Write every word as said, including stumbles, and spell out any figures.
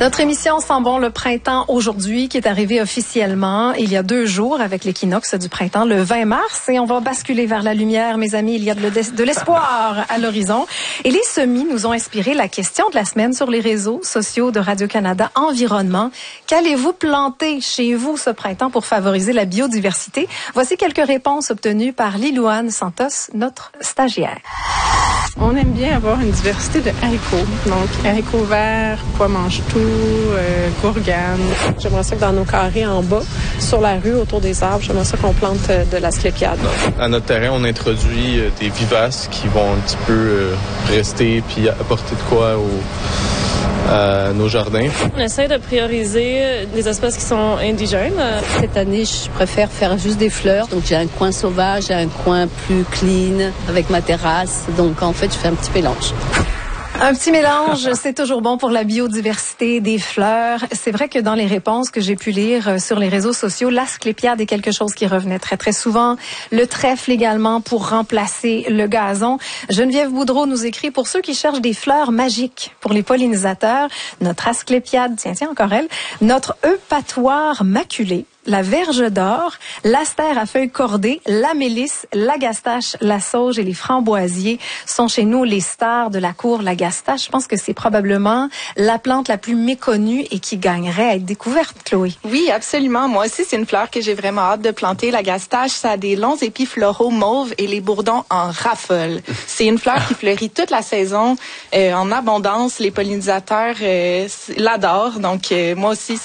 Notre émission sent bon le printemps aujourd'hui, qui est arrivé officiellement il y a deux jours avec l'équinoxe du printemps, le vingt mars. Et on va basculer vers la lumière, mes amis. Il y a de l'espoir à l'horizon. Et les semis nous ont inspiré la question de la semaine sur les réseaux sociaux de Radio-Canada Environnement. Qu'allez-vous planter chez vous ce printemps pour favoriser la biodiversité? Voici quelques réponses obtenues par Lilouane Santos, notre stagiaire. On aime bien avoir une diversité de haricots. Donc, haricots verts, pois mange-tout, euh, gourgane. J'aimerais ça que dans nos carrés en bas, sur la rue, autour des arbres, j'aimerais ça qu'on plante de l'asclépiade. À notre terrain, on introduit des vivaces qui vont un petit peu euh, rester puis apporter de quoi au... à nos jardins. On essaie de prioriser les espèces qui sont indigènes. Cette année, je préfère faire juste des fleurs. Donc, j'ai un coin sauvage, j'ai un coin plus clean avec ma terrasse. Donc, en fait, je fais un petit mélange. Un petit mélange, c'est toujours bon pour la biodiversité des fleurs. C'est vrai que dans les réponses que j'ai pu lire sur les réseaux sociaux, l'asclépiade est quelque chose qui revenait très, très souvent. Le trèfle également pour remplacer le gazon. Geneviève Boudreau nous écrit, pour ceux qui cherchent des fleurs magiques pour les pollinisateurs, notre asclépiade, tiens, tiens, encore elle, notre eupatoire maculé, la verge d'or, l'astère à feuilles cordées, la mélisse, l'agastache, la sauge et les framboisiers sont chez nous les stars de la cour l'agastache. Je pense que c'est probablement la plante la plus méconnue et qui gagnerait à être découverte, Chloé. Oui, absolument. Moi aussi, c'est une fleur que j'ai vraiment hâte de planter. L'agastache, ça a des longs épis floraux mauves et les bourdons en raffolent. C'est une fleur qui fleurit toute la saison euh, en abondance. Les pollinisateurs euh, l'adorent. Donc, euh, moi aussi,